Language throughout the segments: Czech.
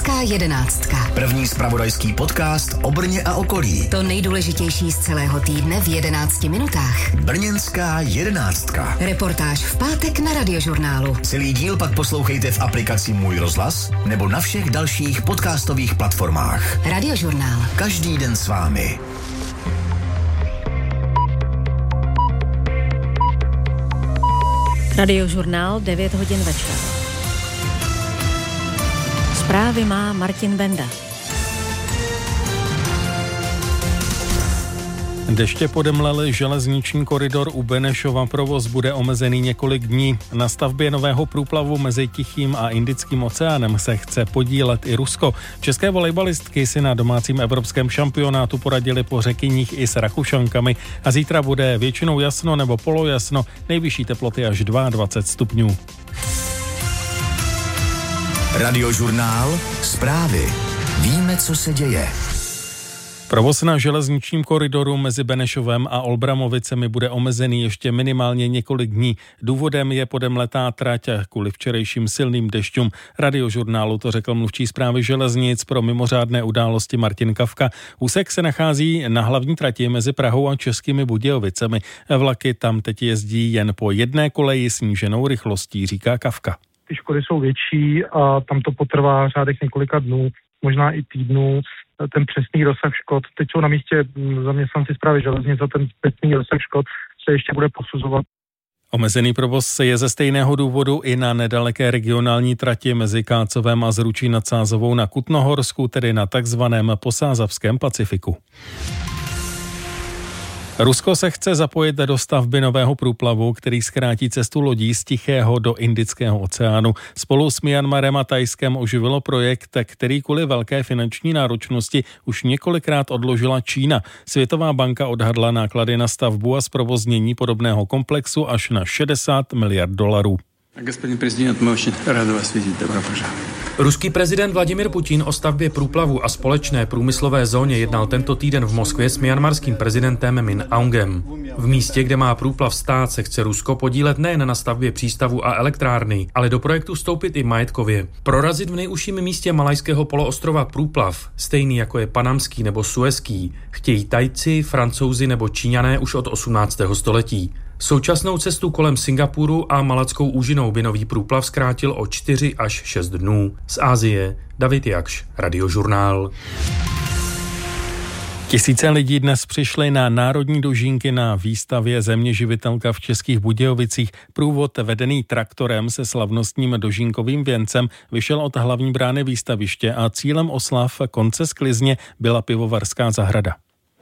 Brněnská jedenáctka. První zpravodajský podcast o Brně a okolí. To nejdůležitější z celého týdne v 11 minutách. Brněnská jedenáctka. Reportáž v pátek na Radiožurnálu. Celý díl pak poslouchejte v aplikaci Můj rozhlas nebo na všech dalších podcastových platformách. Radiožurnál. Každý den s vámi. Radiožurnál 9 hodin večer. Zprávy má Martin Benda. Deště podemlely železniční koridor u Benešova, provoz bude omezený několik dní. Na stavbě nového průplavu mezi Tichým a Indickým oceánem se chce podílet i Rusko. České volejbalistky si na domácím evropském šampionátu poradili po Řekyních i s Rakušankami a zítra bude většinou jasno nebo polojasno, nejvyšší teploty až 22 stupňů. Radiožurnál, zprávy. Víme, co se děje. Provoz na železničním koridoru mezi Benešovem a Olbramovicemi bude omezený ještě minimálně několik dní. Důvodem je podemletá trať kvůli včerejším silným dešťům. Radiožurnálu to řekl mluvčí správy železnic pro mimořádné události Martin Kafka. Úsek se nachází na hlavní trati mezi Prahou a Českými Budějovicemi. Vlaky tam teď jezdí jen po jedné koleji sníženou rychlostí, říká Kafka. Ty škody jsou větší a tam to potrvá řádek několika dnů, možná i týdnů. Ten přesný rozsah škod, teď jsou na místě zaměstnanci správy železnic a ten přesný rozsah škod se ještě bude posuzovat. Omezený provoz je ze stejného důvodu i na nedaleké regionální trati mezi Kácovem a Zručí nad Sázovou na Kutnohorsku, tedy na takzvaném posázavském Pacifiku. Rusko se chce zapojit do stavby nového průplavu, který zkrátí cestu lodí z Tichého do Indického oceánu. Spolu s Myanmarem a Thajskem oživilo projekt, který kvůli velké finanční náročnosti už několikrát odložila Čína. Světová banka odhadla náklady na stavbu a zprovoznění podobného komplexu až na $60 miliard. Господин президент, мы очень рады вас видеть. Добро пожаловать. Ruský prezident Vladimir Putin o stavbě průplavu a společné průmyslové zóně jednal tento týden v Moskvě s myanmarským prezidentem Min Aungem. V místě, kde má průplav stát, se chce Rusko podílet nejen na stavbě přístavu a elektrárny, ale do projektu vstoupit i majetkově. Prorazit v nejužším místě malajského poloostrova průplav, stejný jako je panamský nebo suezký, chtějí Tajci, Francouzi nebo Číňané už od 18. století. Současnou cestu kolem Singapuru a Malackou úžinou by nový průplav zkrátil o 4 až 6 dnů. Z Asie David Jakš, Radiožurnál. Tisíce lidí dnes přišli na národní dožínky na výstavě Země živitelka v Českých Budějovicích. Průvod vedený traktorem se slavnostním dožínkovým věncem vyšel od hlavní brány výstaviště a cílem oslav konce sklizně byla pivovarská zahrada.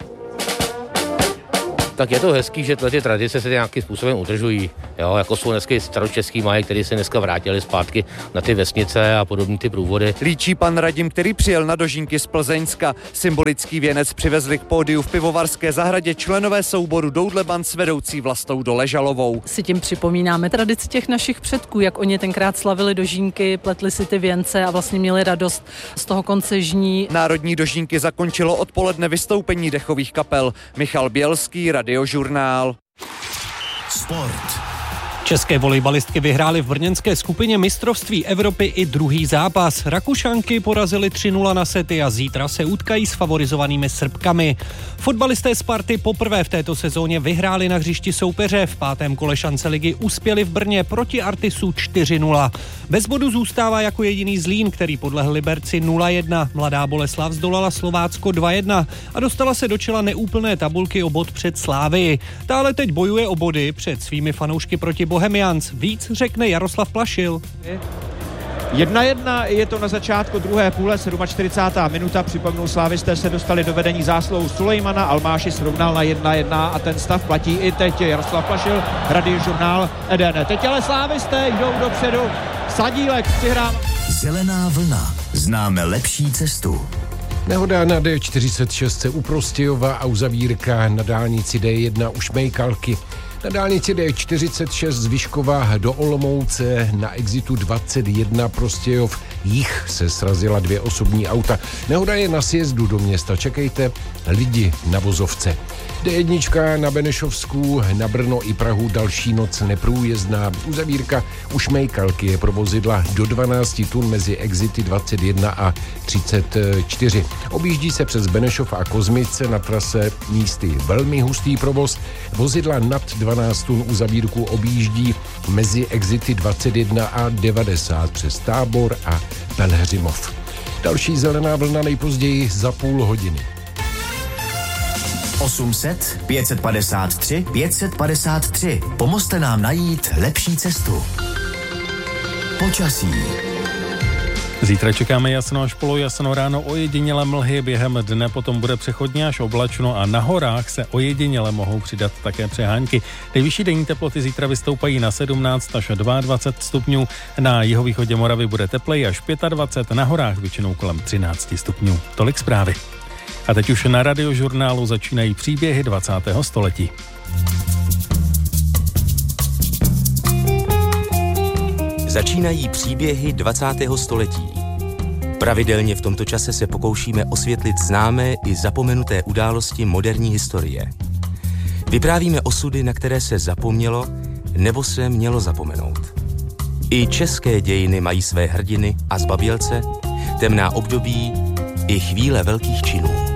Tak je to hezký, že ty tradice se nějakým způsobem udržují. Jo, jako jsou dneska staročeský mají, který se dneska vrátili zpátky na ty vesnice a podobné ty průvody. Líčí pan Radim, který přijel na dožínky z Plzeňska. Symbolický věnec přivezli k pódiu v pivovarské zahradě členové souboru Doudleban s vedoucí Vlastou Doležalovou. Si tím připomínáme tradici těch našich předků, jak oni tenkrát slavili dožínky, pletli si ty věnce a vlastně měli radost z toho konce žní. Národní dožínky zakončilo odpoledne vystoupení dechových kapel. Michal Bělský, Radiožurnál. Sport. České volejbalistky vyhrály v brněnské skupině mistrovství Evropy i druhý zápas. Rakušanky porazily 3-0 na sety a zítra se utkají s favorizovanými Srbkami. Fotbalisté Sparty poprvé v této sezóně vyhráli na hřišti soupeře. V 5. kole šance ligy uspěli v Brně proti Artisu 4-0. Bez bodu zůstává jako jediný Zlín, který podlehl Liberci 0-1. Mladá Boleslav zdolala Slovácko 2-1 a dostala se do čela neúplné tabulky o bod před Slávii. Ta ale teď bojuje o body před svými fanoušky proti Bohemians. Víc řekne Jaroslav Plašil. 1-1 je to na začátku druhé půle, 47. minuta. Připomenu, slávisté se dostali do vedení zásluhou Sulejmana, Almáši srovnal na 1-1 a ten stav platí i teď. Jaroslav Plašil, Radiožurnál Eden. Teď ale slávisté jdou dopředu. Sadílek přihrává. Zelená vlna. Známe lepší cestu. Nehoda na D46 u Prostějova a uzavírka na dálnici D1 u Šmejkalky. Na dálnici D46 z Vyškova do Olomouce na exitu 21 Prostějov jich se srazila 2 osobní auta. Nehoda je na sjezdu do města. Čekejte lidi na vozovce. D1 na Benešovsku, na Brno i Prahu další noc neprůjezdná. Uzavírka u Šmejkalky je pro vozidla do 12 tun mezi exity 21 a 34. Objíždí se přes Benešov a Kozmice, na trase místy velmi hustý provoz. Vozidla nad 12 tun uzavírku objíždí mezi exity 21 a 90 přes Tábor a Pelhřimov. Další zelená vlna nejpozději za půl hodiny. 800 553 553. Pomozte nám najít lepší cestu. Počasí. Zítra čekáme jasno až polojasno, ráno ojedinělé mlhy, během dne potom bude přechodně až oblačno a na horách se ojediněle mohou přidat také přehánky. Nejvyšší denní teploty zítra vystoupají na 17 až 22 stupňů, na jihovýchodě Moravy bude tepleji až 25, na horách většinou kolem 13 stupňů. Tolik zprávy. A teď už na Radiožurnálu začínají příběhy 20. století. Začínají příběhy 20. století. Pravidelně v tomto čase se pokoušíme osvětlit známé i zapomenuté události moderní historie. Vyprávíme osudy, na které se zapomnělo nebo se mělo zapomenout. I české dějiny mají své hrdiny a zbabělce, temná období i chvíle velkých činů.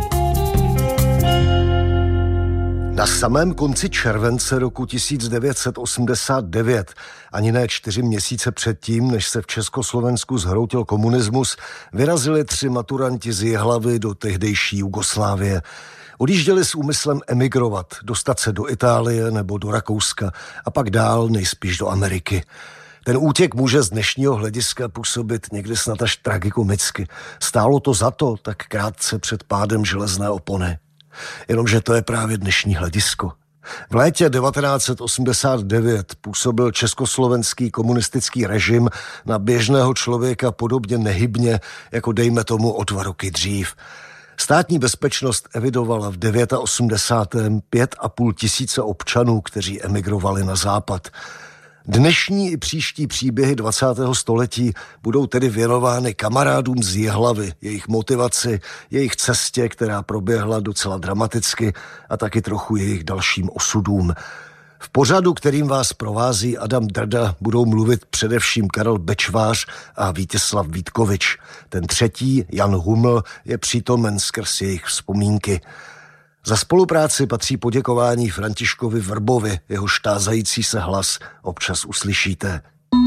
Na samém konci července roku 1989, ani ne 4 měsíce předtím, než se v Československu zhroutil komunismus, vyrazili 3 maturanti z Jihlavy do tehdejší Jugoslávie. Odjížděli s úmyslem emigrovat, dostat se do Itálie nebo do Rakouska a pak dál nejspíš do Ameriky. Ten útěk může z dnešního hlediska působit někdy snad až tragikomicky. Stálo to za to tak krátce před pádem železné opony. Jenomže to je právě dnešní hledisko. V létě 1989 působil československý komunistický režim na běžného člověka podobně nehybně, jako dejme tomu o 2 roky dřív. Státní bezpečnost evidovala v 89. 5,5 tisíce občanů, kteří emigrovali na západ. Dnešní i příští příběhy 20. století budou tedy věnovány kamarádům z Jihlavy, jejich motivaci, jejich cestě, která proběhla docela dramaticky, a taky trochu jejich dalším osudům. V pořadu, kterým vás provází Adam Drda, budou mluvit především Karel Bečvář a Vítězslav Vítkovič. Ten třetí, Jan Huml, je přítomen skrz jejich vzpomínky. Za spolupráci patří poděkování Františkovi Vrbovi, jeho štázající se hlas občas uslyšíte.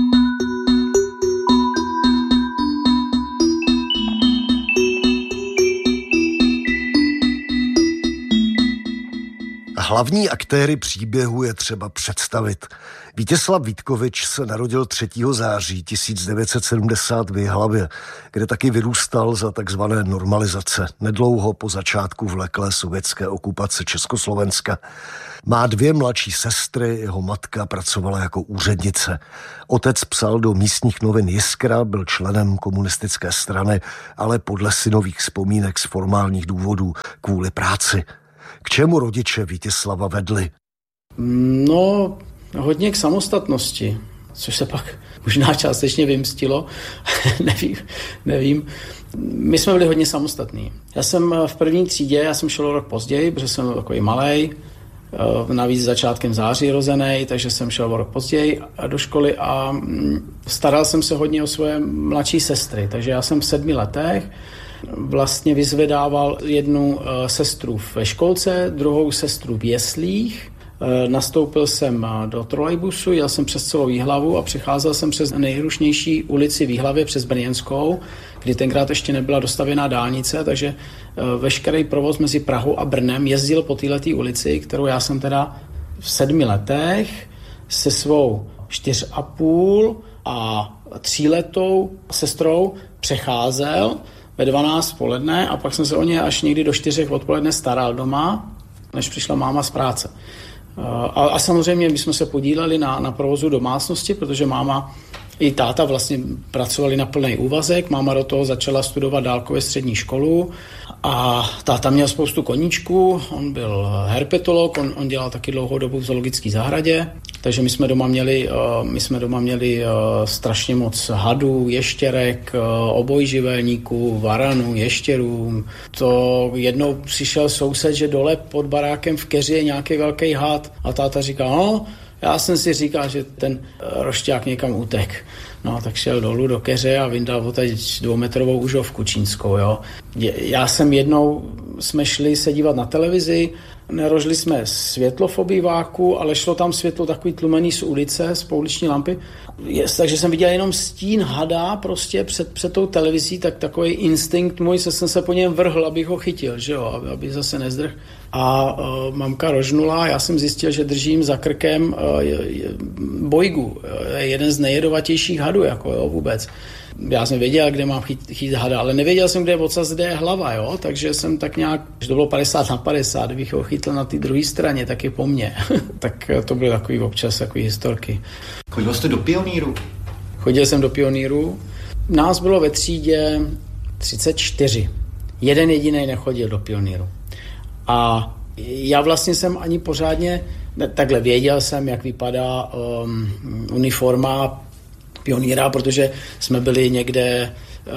Hlavní aktéry příběhu je třeba představit. Vítězslav Vítkovič se narodil 3. září 1970 v Jihlavě, kde taky vyrůstal za takzvané normalizace, nedlouho po začátku vleklé sovětské okupace Československa. Má 2 mladší sestry, jeho matka pracovala jako úřednice. Otec psal do místních novin Jiskra, byl členem komunistické strany, ale podle synových vzpomínek z formálních důvodů kvůli práci. K čemu rodiče Vítězslava vedli? No, hodně k samostatnosti, což se pak možná částečně vymstilo, nevím. My jsme byli hodně samostatní. Já jsem v 1. třídě, já jsem šel rok později, protože jsem takový malej, navíc začátkem září rozený, takže jsem šel rok později do školy a staral jsem se hodně o svoje mladší sestry, takže já jsem v 7 letech vlastně vyzvedával jednu sestru ve školce, druhou sestru v jeslích. Nastoupil jsem do trolejbusu, jel jsem přes celou Jihlavu a přecházel jsem přes nejrušnější ulici v Jihlavě, přes Brněnskou, kdy tenkrát ještě nebyla dostavěná dálnice, takže veškerý provoz mezi Prahou a Brnem jezdil po této ulici, kterou já jsem teda v 7 letech se svou 4,5 a 3letou sestrou přecházel ve 12 poledne a pak jsem se o ně až někdy do 4 odpoledne staral doma, než přišla máma z práce. A samozřejmě my jsme se podíleli na provozu domácnosti, protože máma i táta vlastně pracovali na plný úvazek. Máma do toho začala studovat dálkově střední školu a táta měl spoustu koníčků, on byl herpetolog, on dělal taky dlouhou dobu v zoologické zahradě Takže my jsme doma měli strašně moc hadů, ještěrek, obojživelníků, varanů, ještěrů. To jednou přišel soused, že dole pod barákem v keři je nějaký velký had a táta říká, no, já jsem si říkal, že ten rošťák někam utek. No, tak šel dolů do keře a vyndal teď 2metrovou užovku čínskou, jo. Jsme šli se dívat na televizi, nerožili jsme světlo v obýváku, ale šlo tam světlo takový tlumený z ulice, z pouliční lampy. Takže jsem viděl jenom stín hada prostě před tou televizí, tak takový instinkt můj, jsem se po něm vrhl, abych ho chytil, že jo, aby zase nezdrhl. A mamka rožnula, já jsem zjistil, že držím za krkem bojgu, jeden z nejjedovatějších hadů, jako jo, vůbec. Já jsem věděl, kde mám chytit hada, ale nevěděl jsem, kde je ocas, kde je hlava, jo, takže jsem tak nějak, že to bylo 50/50, kdybych ho chytl na té druhé straně, tak je po mně. Tak to byly takový občas takový historky. Chodil jste do Pionýru? Chodil jsem do Pionýru. Nás bylo ve třídě 34. Jeden jediný nechodil do Pionýru. A já vlastně jsem ani pořádně, takhle věděl jsem, jak vypadá uniforma pionýra, protože jsme byli někde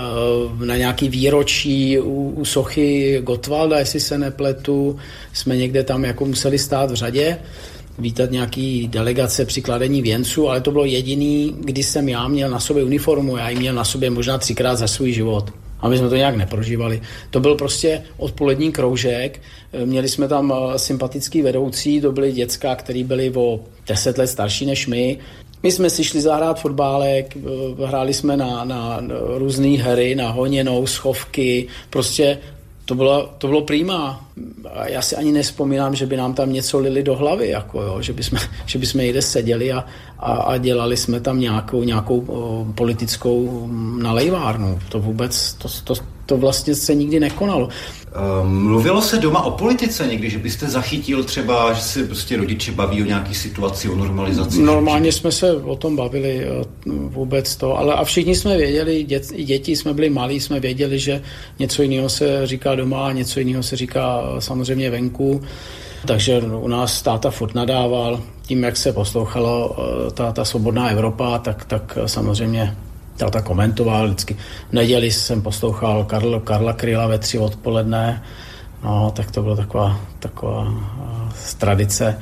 na nějaký výročí u sochy Gottwalda, jestli se nepletu, jsme někde tam jako museli stát v řadě, vítat nějaký delegace při kladení věnců, ale to bylo jediný, kdy jsem já měl na sobě uniformu, já ji měl na sobě možná 3krát za svůj život. A my jsme to nějak neprožívali. To byl prostě odpolední kroužek, měli jsme tam sympatický vedoucí, to byli děcka, který byli o 10 let starší než my. My jsme si šli zahrát fotbálek, hráli jsme na různé hry, na honěnou, schovky, prostě to bylo prima. A já si ani nevzpomínám, že by nám tam něco lili do hlavy, jako jo, že bychom někde seděli a dělali jsme tam nějakou politickou nalejvárnu. To vůbec, to vlastně se nikdy nekonalo. Mluvilo se doma o politice někdy, že byste zachytil třeba, že se prostě rodiče baví o nějaký situaci, o normalizaci? Normálně jsme se o tom bavili vůbec to, ale a všichni jsme věděli, děti jsme byli malí, jsme věděli, že něco jiného se říká doma a něco jiného se říká samozřejmě venku. Takže u nás táta furt nadával, tím, jak se poslouchalo ta svobodná Evropa, tak samozřejmě táta komentoval vždycky. V neděli jsem poslouchal Karla Kryla ve 3 odpoledne, no, tak to byla taková tradice.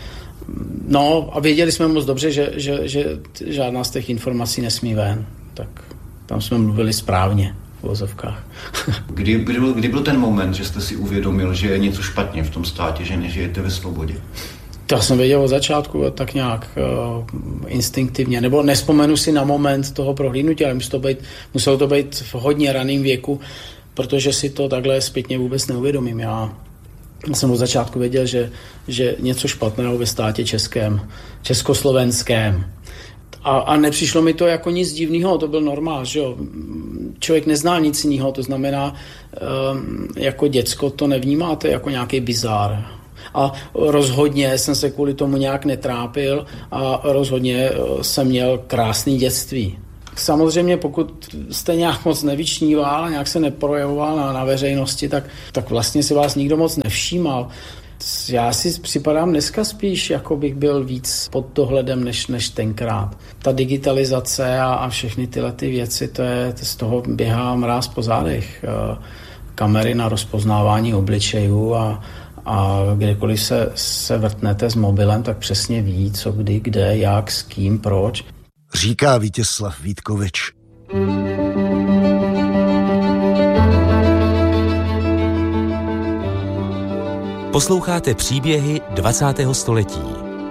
No a věděli jsme moc dobře, že žádná z těch informací nesmí ven, tak tam jsme mluvili správně v vozovkách. Kdy byl ten moment, že jste si uvědomil, že je něco špatně v tom státě, že nežijete ve svobodě? To jsem věděl od začátku tak nějak instinktivně, nebo nespomenu si na moment toho prohlídnutí, ale muselo to být v hodně raném věku, protože si to takhle zpětně vůbec neuvědomím. Já jsem od začátku věděl, že něco špatného ve státě československém. A nepřišlo mi to jako nic divného, to byl normál, že jo. Člověk neznal nic jiného, to znamená, jako děcko to nevnímáte jako nějaký bizár. A rozhodně jsem se kvůli tomu nějak netrápil a rozhodně jsem měl krásný dětství. Samozřejmě pokud jste nějak moc nevyčníval, nějak se neprojevoval na veřejnosti, tak vlastně si vás nikdo moc nevšímal. Já si připadám dneska spíš, jako bych byl víc pod dohledem než tenkrát. Ta digitalizace a všechny tyhle ty věci, to z toho běhá mráz po zádech. Kamery na rozpoznávání obličejů a kdekoliv se vrtnete s mobilem, tak přesně ví, co kdy, kde, jak, s kým, proč. Říká Vítězslav Vítkovič. Posloucháte příběhy 20. století.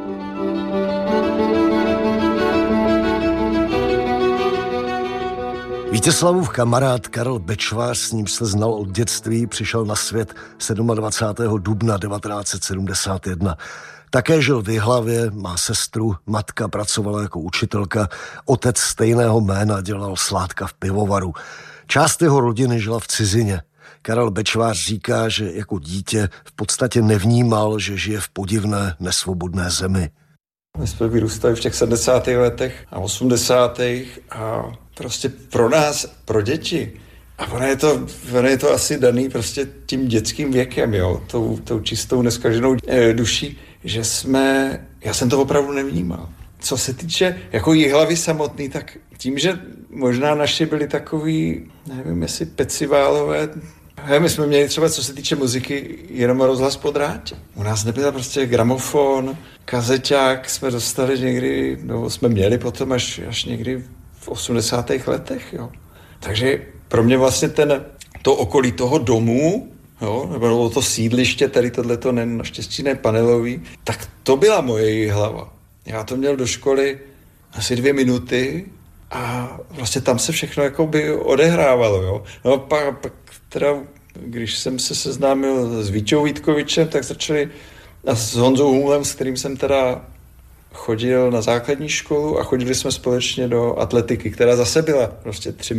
Vítězslavův kamarád Karel Bečvář, s ním se znal od dětství, přišel na svět 27. dubna 1971. Také žil v Jihlavě, má sestru, matka pracovala jako učitelka, otec stejného jména dělal sládka v pivovaru. Část jeho rodiny žila v cizině. Karel Bečvář říká, že jako dítě v podstatě nevnímal, že žije v podivné, nesvobodné zemi. My jsme vyrůstali v těch 70. letech a 80. a prostě pro nás, pro děti. A ono je to asi daný prostě tím dětským věkem, jo, tou čistou neskaženou duší, já jsem to opravdu nevnímal. co se týče jako Jihlavy samotný, tak tím, že možná naši byli takový, nevím, jestli peciválové, my jsme měli třeba, co se týče muziky, jenom rozhlas po drátě. U nás nebyl prostě gramofon, kazeťák jsme dostali někdy, no jsme měli potom až někdy v 80. letech, jo. Takže pro mě vlastně to okolí toho domu, jo, nebo to sídliště, tady tohleto naštěstí ne panelový, tak to byla moje Jihlava. Já to měl do školy asi 2 minuty a vlastně tam se všechno jakoby odehrávalo, jo. No pak teda, když jsem se seznámil s Víťou Vítkovičem, tak začali a s Honzou Humlem, s kterým jsem teda chodil na základní školu a chodili jsme společně do atletiky, která zase byla prostě 3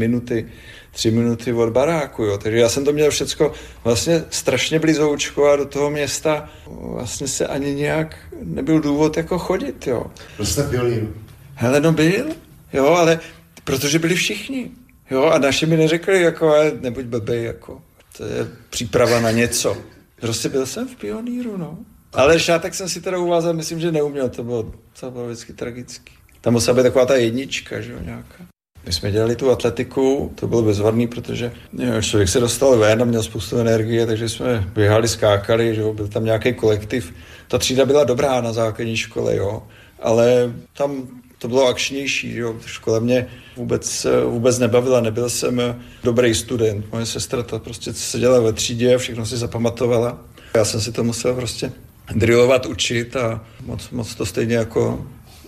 minuty od baráku, jo. Takže já jsem to měl všecko vlastně strašně blízoučko a do toho města vlastně se ani nějak nebyl důvod jako chodit, jo. Byl jste pionýr? Hele, no byl, jo, ale protože byli všichni, jo, a naši mi neřekli, jako, nebuď blbej, jako, to je příprava na něco. Prostě byl jsem v pionýru, no. Ale šátek jsem si teda uvázal, myslím, že neuměl, to bylo vždycky tragický. Tam musela být taková ta jednička, že jo, nějaká. My jsme dělali tu atletiku, to bylo bezvadný, protože člověk se dostal ven a měl spoustu energie, takže jsme běhali, skákali, že jo, byl tam nějaký kolektiv. Ta třída byla dobrá na základní škole, jo, ale tam to bylo akčnější, že jo. Škola mě vůbec nebavila, nebyl jsem dobrý student. Moje sestra ta prostě seděla ve třídě, všechno si zapamatovala. Já jsem si to musel prostě drillovat, učit a moc to stejně jako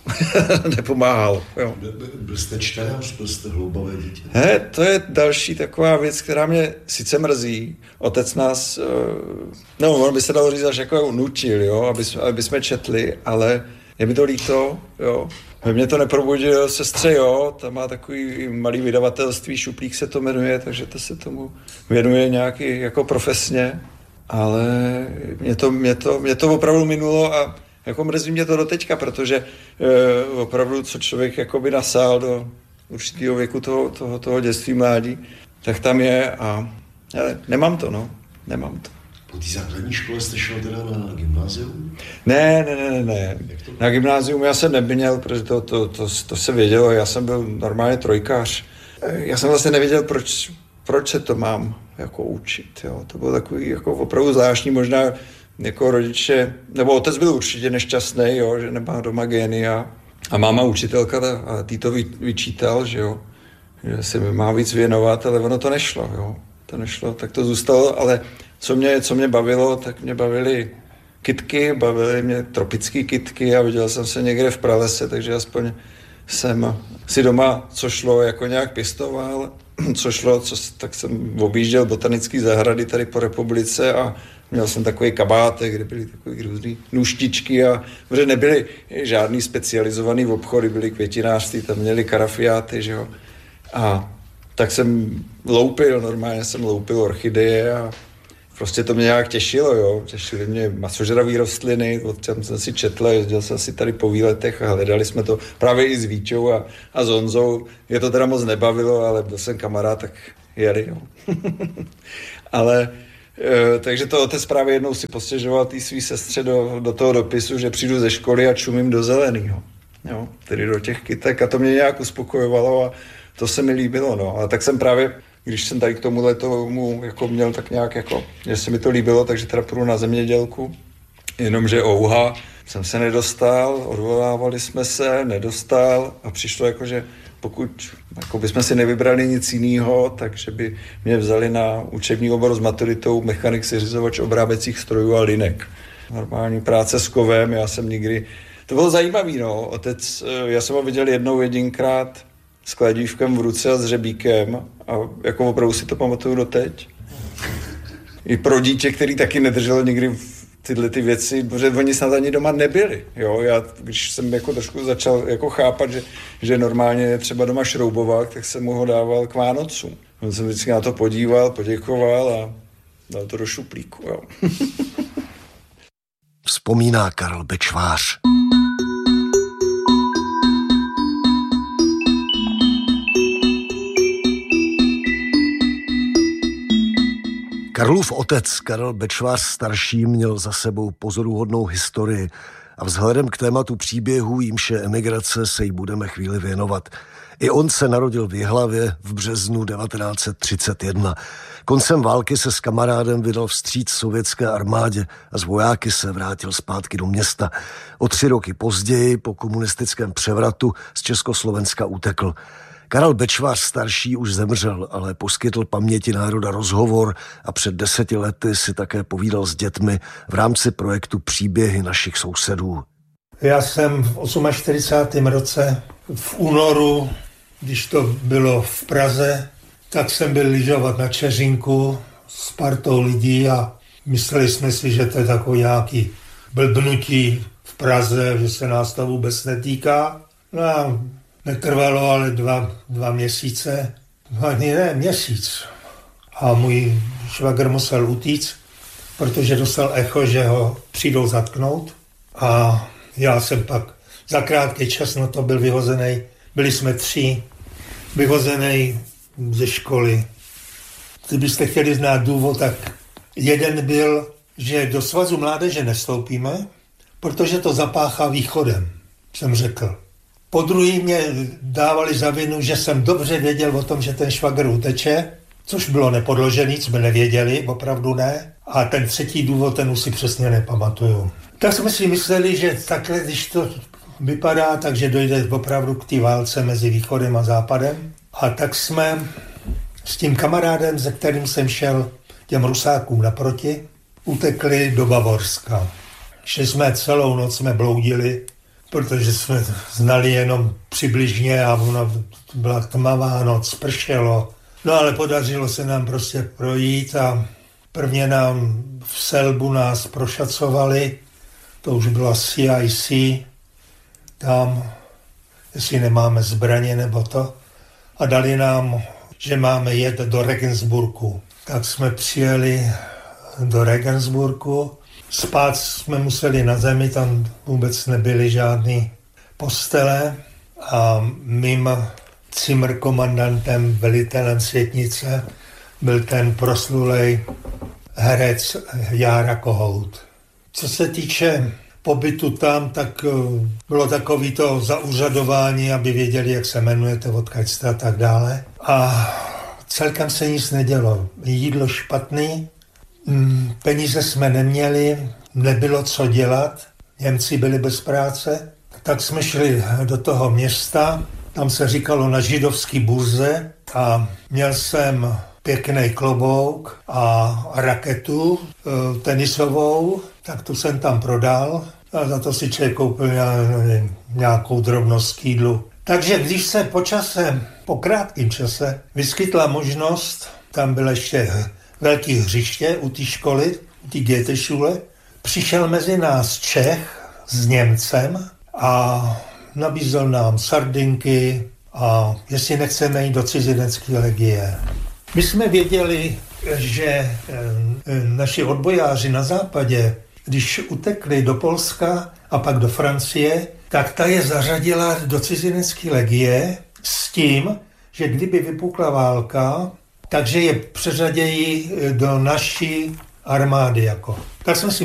nepomáhalo. Jo. Byl jste čtenář, byl jste hloubavé dítě? To je další taková věc, která mě sice mrzí. Otec nás, on by se dalo říct, až jako nutil, jo, aby jsme četli, ale je mi to líto, jo. Ve mně to neprobudil sestře, jo, tam má takový malý vydavatelství, Šuplík se to jmenuje, takže to se tomu věnuje nějaký jako profesně, ale mě to opravdu minulo a jako mrzí mě to doteďka, protože opravdu, co člověk jakoby nasál do určitého věku toho dětství, mládí, tak tam je a nemám to. Po té základní škole jste šel teda na gymnázium? Ne. Na gymnázium já jsem neměl, protože to se vědělo, já jsem byl normálně trojkář. Já jsem vlastně nevěděl, proč se to mám jako učit, jo. To bylo takový jako opravdu zvláštní, možná jako rodiče, nebo otec byl určitě nešťastný, jo, že nemá doma gény a máma učitelka a tý to vyčítal, že jo, že se mi má víc věnovat, ale ono to nešlo, jo. To nešlo, tak to zůstalo, ale co mě bavilo, tak mě bavily kytky, bavily mě tropické kytky a viděl jsem se někde v pralese, takže aspoň jsem si doma, co šlo, jako nějak pěstoval, tak jsem objížděl botanické zahrady tady po republice a měl jsem takový kabátek, kde byly takové různé nůštičky a protože nebyly žádný specializovaný obchody, byly květinářství, tam měli karafiáty, že jo. A tak jsem normálně jsem loupil orchideje a prostě to mě nějak těšilo, jo. Těšily mě masožravé rostliny, tam jsem si četl, jezdil jsem si tady po výletech a hledali jsme to právě i s Víťou a s Honzou. Mě to teda moc nebavilo, ale byl jsem kamarád, tak jeli, jo. Ale takže to otec právě jednou si postěžoval té svý sestře do toho dopisu, že přijdu ze školy a čumím do zeleného, jo, tedy do těch kytek a to mě nějak uspokojovalo a to se mi líbilo, no. A tak jsem právě, když jsem tady k tomuhle tomu jako měl tak nějak jako, že se mi to líbilo, takže teda půjdu na zemědělku, jenomže ouha, jsem se nedostal, odvolávali jsme se, nedostal a přišlo jako, že pokud jako bychom si nevybrali nic jiného, takže by mě vzali na učební obor s maturitou mechanik, seřizovač obráběcích strojů a linek. Normální práce s kovem, já jsem nikdy... To bylo zajímavý, no. Otec, já jsem ho viděl jedinkrát s kladívkem v ruce a s hřebíkem a jako opravdu si to pamatuju doteď. I pro dítě, který taky nedrželo nikdy tyhle ty věci, protože oni snad ani doma nebyli. Jo? Já, když jsem jako trošku začal jako chápat, že normálně je třeba doma šroubovák, tak jsem mu ho dával k Vánocům. On jsem vždycky na to podíval, poděkoval a dal to do šuplíku. Jo. Vzpomíná Karel Bečvář. Karlův otec Karel Bečvář starší měl za sebou pozoruhodnou historii A vzhledem k tématu příběhu, jímž je emigrace, se jí budeme chvíli věnovat. I on se narodil v Jihlavě v březnu 1931. Koncem války se s kamarádem vydal vstříc sovětské armádě a z vojáky se vrátil zpátky do města. O 3 roky později, po komunistickém převratu, z Československa utekl. Karel Bečvář starší už zemřel, ale poskytl paměti národa rozhovor a před 10 lety si také povídal s dětmi v rámci projektu Příběhy našich sousedů. Já jsem v 48. roce v únoru, když to bylo v Praze, tak jsem byl lyžovat na Čeřinku s partou lidí a mysleli jsme si, že to je takový nějaký blbnutí v Praze, že se nás to vůbec netýká. No a netrvalo ale dva měsíce, měsíc. A můj švagr musel utíct, protože dostal echo, že ho přijdou zatknout. A já jsem pak za krátký čas na to byl vyhozený. Byli jsme 3 vyhozený ze školy. Kdybyste chtěli znát důvod, tak jeden byl, že do Svazu mládeže nestoupíme, protože to zapáchá východem, jsem řekl. Po druhý mě dávali za vinu, že jsem dobře věděl o tom, že ten švagr uteče, což bylo nepodložený, jsme nevěděli, opravdu ne. A ten třetí důvod, ten už si přesně nepamatuju. Tak jsme si mysleli, že takhle, když to vypadá, takže dojde opravdu k té válce mezi východem a západem. A tak jsme s tím kamarádem, se kterým jsem šel těm Rusákům naproti, utekli do Bavorska. Šli jsme celou noc, jsme bloudili, protože jsme znali jenom přibližně a ona byla tmavá noc, pršelo. No ale podařilo se nám prostě projít a prvně nám v Selbu nás prošacovali, to už byla CIC, tam, jestli nemáme zbraně nebo to, a dali nám, že máme jet do Regensburgu. Tak jsme přijeli do Regensburgu, spát jsme museli na zemi, tam vůbec nebyly žádný postele a mým Zimmerkomandantem, velitelem světnice, byl ten proslulej herec Jára Kohout. Co se týče pobytu tam, tak bylo takový to zaúřadování, aby věděli, jak se jmenujete, odkud jste a tak dále. A celkem se nic nedělo. Jídlo špatný, peníze jsme neměli, nebylo co dělat, Němci byli bez práce. Tak jsme šli do toho města, tam se říkalo na židovský burze a měl jsem pěkný klobouk a raketu tenisovou, tak tu jsem tam prodal a za to si člověk koupil nějakou drobnost k jídlu. Takže když se po krátkém čase vyskytla možnost, tam bylo ještě velký hřiště u té školy, u té Goethe-Schule, přišel mezi nás Čech s Němcem a nabízel nám sardinky a jestli nechceme jít do cizinecké legie. My jsme věděli, že naši odbojáři na západě, když utekli do Polska a pak do Francie, tak ta je zařadila do cizinecké legie s tím, že kdyby vypukla válka, takže je přeřadějí do naší armády. Tak jsme si